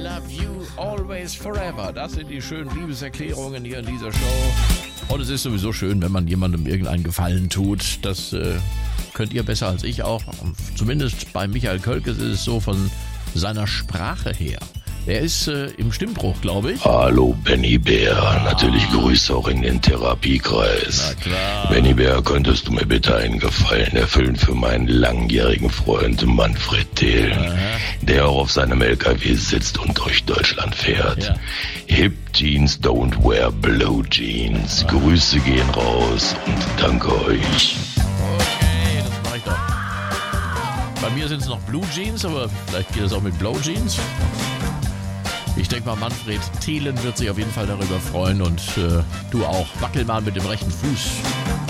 love you always forever. Das sind die schönen Liebeserklärungen hier in dieser Show. Und es ist sowieso schön, wenn man jemandem irgendeinen Gefallen tut. Das könnt ihr besser als ich auch. Zumindest bei Michael Kölkes ist es so von seiner Sprache her. Er ist im Stimmbruch, glaube ich. Hallo Benny Bär, natürlich Grüße auch in den Therapiekreis. Na klar. Benny Bär, könntest du mir bitte einen Gefallen erfüllen für meinen langjährigen Freund Manfred Thelen, der auch auf seinem LKW sitzt und durch Deutschland fährt. Ja. Hip Jeans don't wear Blow Jeans. Grüße gehen raus und danke euch. Okay, das mache ich doch. Bei mir sind es noch Blue Jeans, aber vielleicht geht es auch mit Blow Jeans. Ich denke mal, Manfred Thelen wird sich auf jeden Fall darüber freuen und du auch. Wackel mal mit dem rechten Fuß.